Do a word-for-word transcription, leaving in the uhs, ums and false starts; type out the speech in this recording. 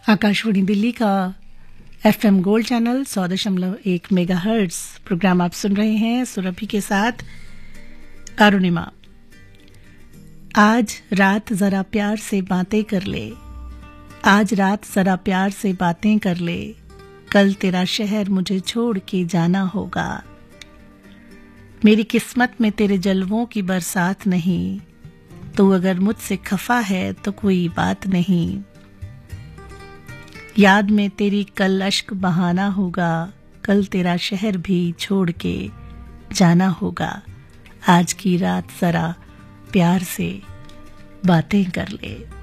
आकाशवाणी दिल्ली का FM gold channel सौ दशमलव एक मेगाहर्ट्ज प्रोग्राम आप सुन रहे हैं सुरभि के साथ अरुणिमा। आज रात जरा प्यार से बातें कर ले, आज रात जरा प्यार से बातें कर ले, कल तेरा शहर मुझे छोड़ के जाना होगा। मेरी किस्मत में तेरे जलवों की बरसात नहीं, तो अगर मुझसे खफा है तो कोई बात नहीं। याद में तेरी कल अश्क बहाना होगा, कल तेरा शहर भी छोड़ के जाना होगा। आज की रात जरा प्यार से बातें कर ले।